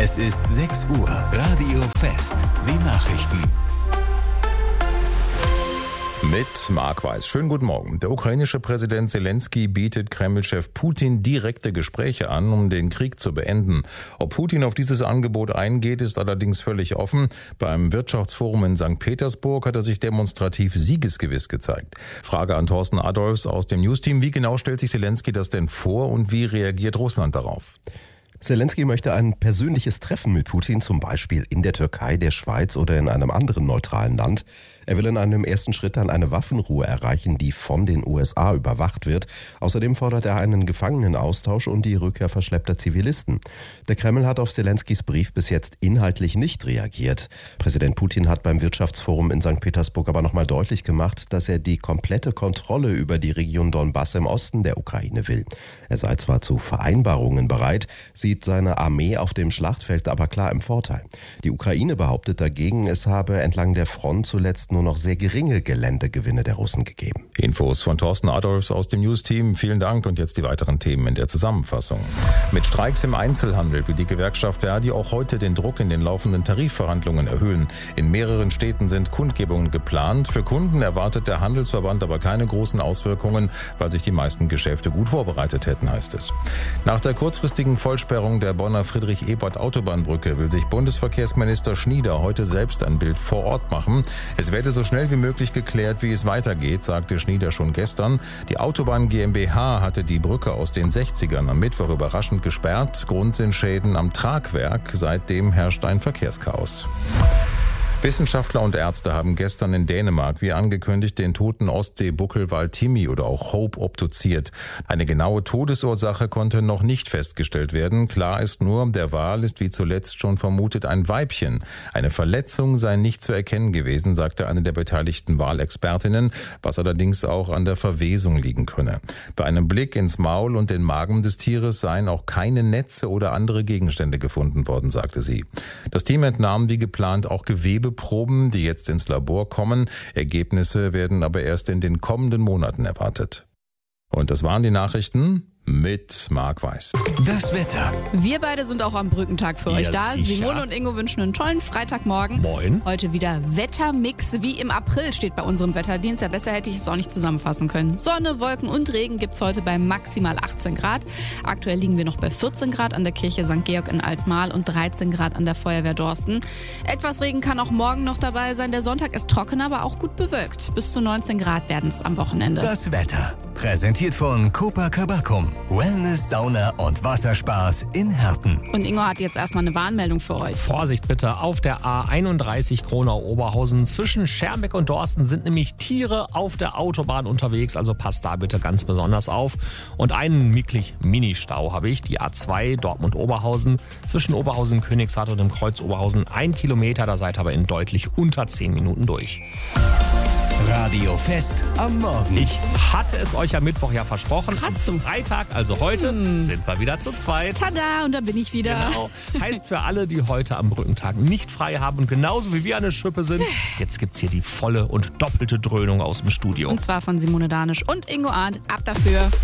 Es ist 6 Uhr. Radio Fest. Die Nachrichten. Mit Marc Weiß. Schönen guten Morgen. Der ukrainische Präsident Zelensky bietet Kreml-Chef Putin direkte Gespräche an, um den Krieg zu beenden. Ob Putin auf dieses Angebot eingeht, ist allerdings völlig offen. Beim Wirtschaftsforum in St. Petersburg hat er sich demonstrativ siegesgewiss gezeigt. Frage an Thorsten Adolfs aus dem Newsteam. Wie genau stellt sich Zelensky das denn vor und wie reagiert Russland darauf? Zelensky möchte ein persönliches Treffen mit Putin, zum Beispiel in der Türkei, der Schweiz oder in einem anderen neutralen Land. Er will in einem ersten Schritt dann eine Waffenruhe erreichen, die von den USA überwacht wird. Außerdem fordert er einen Gefangenenaustausch und die Rückkehr verschleppter Zivilisten. Der Kreml hat auf Zelenskys Brief bis jetzt inhaltlich nicht reagiert. Präsident Putin hat beim Wirtschaftsforum in St. Petersburg aber nochmal deutlich gemacht, dass er die komplette Kontrolle über die Region Donbass im Osten der Ukraine will. Er sei zwar zu Vereinbarungen bereit, sieht seine Armee auf dem Schlachtfeld aber klar im Vorteil. Die Ukraine behauptet dagegen, es habe entlang der Front zuletzt nur noch sehr geringe Geländegewinne der Russen gegeben. Infos von Thorsten Adolfs aus dem News-Team. Vielen Dank und jetzt die weiteren Themen in der Zusammenfassung. Mit Streiks im Einzelhandel will die Gewerkschaft Verdi auch heute den Druck in den laufenden Tarifverhandlungen erhöhen. In mehreren Städten sind Kundgebungen geplant. Für Kunden erwartet der Handelsverband aber keine großen Auswirkungen, weil sich die meisten Geschäfte gut vorbereitet hätten, heißt es. Nach der kurzfristigen Vollsperrung der Bonner Friedrich-Ebert-Autobahnbrücke will sich Bundesverkehrsminister Schnieder heute selbst ein Bild vor Ort machen. Es werde so schnell wie möglich geklärt, wie es weitergeht, sagte Schnieder schon gestern. Die Autobahn GmbH hatte die Brücke aus den 60ern am Mittwoch überraschend gesperrt. Grund sind Schäden am Tragwerk. Seitdem herrscht ein Verkehrschaos. Wissenschaftler und Ärzte haben gestern in Dänemark, wie angekündigt, den toten Ostseebuckelwal Timmy oder auch Hope obduziert. Eine genaue Todesursache konnte noch nicht festgestellt werden. Klar ist nur, der Wal ist wie zuletzt schon vermutet ein Weibchen. Eine Verletzung sei nicht zu erkennen gewesen, sagte eine der beteiligten Walexpertinnen, was allerdings auch an der Verwesung liegen könne. Bei einem Blick ins Maul und den Magen des Tieres seien auch keine Netze oder andere Gegenstände gefunden worden, sagte sie. Das Team entnahm wie geplant auch Gewebeproben, die jetzt ins Labor kommen. Ergebnisse werden aber erst in den kommenden Monaten erwartet. Und das waren die Nachrichten mit Marc Weiß. Das Wetter. Wir beide sind auch am Brückentag für euch da. Sicher. Simone und Ingo wünschen einen tollen Freitagmorgen. Moin. Heute wieder Wettermix wie im April steht bei unserem Wetterdienst. Ja, besser hätte ich es auch nicht zusammenfassen können. Sonne, Wolken und Regen gibt's heute bei maximal 18 Grad. Aktuell liegen wir noch bei 14 Grad an der Kirche St. Georg in Altmarl und 13 Grad an der Feuerwehr Dorsten. Etwas Regen kann auch morgen noch dabei sein. Der Sonntag ist trocken, aber auch gut bewölkt. Bis zu 19 Grad werden es am Wochenende. Das Wetter. Präsentiert von Copacabana. Wellness, Sauna und Wasserspaß in Herten. Und Ingo hat jetzt erstmal eine Warnmeldung für euch. Vorsicht bitte, auf der A31 Kronau-Oberhausen zwischen Schermbeck und Dorsten sind nämlich Tiere auf der Autobahn unterwegs, also passt da bitte ganz besonders auf. Und einen wirklich Mini-Stau habe ich, die A2 Dortmund-Oberhausen zwischen Oberhausen-Königshardt und dem Kreuz Oberhausen 1 Kilometer, da seid ihr aber in deutlich unter 10 Minuten durch. Radio Fest am Morgen. Ich hatte es euch am Mittwoch ja versprochen. Hast du? Am Freitag, also heute, sind wir wieder zu zweit. Tada, und da bin ich wieder. Genau. Heißt für alle, die heute am Brückentag nicht frei haben und genauso wie wir eine Schippe sind, jetzt gibt's hier die volle und doppelte Dröhnung aus dem Studio. Und zwar von Simone Danisch und Ingo Arndt. Ab dafür.